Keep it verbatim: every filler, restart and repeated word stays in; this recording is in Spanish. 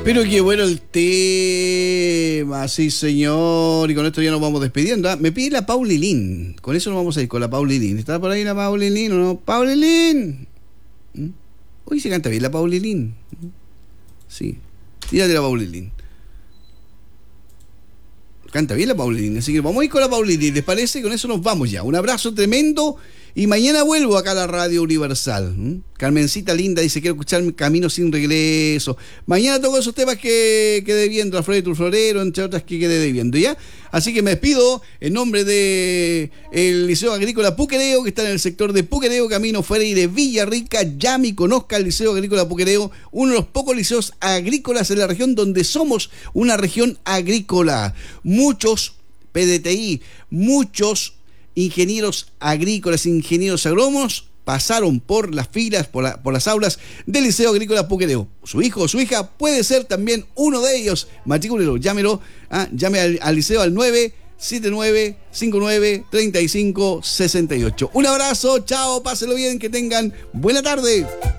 Pero qué bueno el tema, sí señor. Y con esto ya nos vamos despidiendo. ¿eh? Me pide la Paulilín. Con eso nos vamos a ir con la Paulilín. ¿Está por ahí la Paulilín o no? ¡Paulilín! ¿Mm? Hoy se canta bien la Paulilín. Sí. Tírate la Paulilín. Canta bien la Paulilín. Así que vamos a ir con la Paulilín. ¿Les parece? Con eso nos vamos ya. Un abrazo tremendo. Y mañana vuelvo acá a la Radio Universal. ¿Mm? Carmencita linda dice, quiero escuchar mi Camino sin regreso. Mañana toco esos temas que quedé debiendo, Alfredo tu Florero, entre otras que quedé debiendo, ¿ya? Así que me despido en nombre de el Liceo Agrícola Puquereo, que está en el sector de Puquereo, Camino Freire, Villarrica. Ya me conozca el Liceo Agrícola Puquereo, uno de los pocos liceos agrícolas en la región donde somos una región agrícola. Muchos P D T I, muchos ingenieros agrícolas, ingenieros agrónomos pasaron por las filas, por, la, por las aulas del Liceo Agrícola Puquereo. Su hijo o su hija puede ser también uno de ellos. Matricúlelo, llámelo, ¿ah? llame al, al liceo al nueve siete nueve cinco nueve tres cinco seis ocho. Un abrazo, chao, pásenlo bien, que tengan buena tarde.